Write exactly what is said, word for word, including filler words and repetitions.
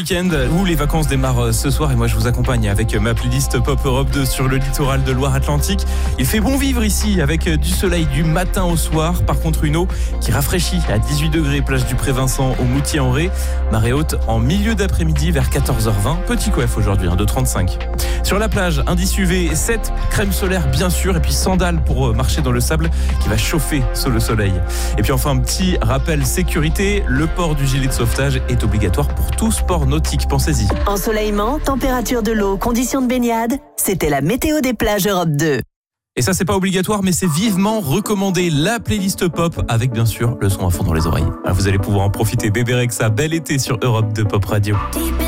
week-end où les vacances démarrent ce soir et moi je vous accompagne avec ma playlist Pop Europe deux sur le littoral de Loire-Atlantique. Il fait bon vivre ici avec du soleil du matin au soir. Par contre, une eau qui rafraîchit à dix-huit degrés, plage du Pré-Vincent au Moutier-en-Ré. Marée haute en milieu d'après-midi vers quatorze heures vingt. Petit coef aujourd'hui, hein, de trente-cinq. Sur la plage, indice U V sept, crème solaire bien sûr et puis sandales pour marcher dans le sable qui va chauffer sous le soleil. Et puis enfin un petit rappel sécurité, le port du gilet de sauvetage est obligatoire pour tout sport nautique, pensez-y. Ensoleillement, température de l'eau, conditions de baignade, c'était la météo des plages Europe deux. Et ça, c'est pas obligatoire, mais c'est vivement recommandé. La playlist pop avec bien sûr le son à fond dans les oreilles. Alors, vous allez pouvoir en profiter. Bébé Rexha, bel été sur Europe deux Pop Radio.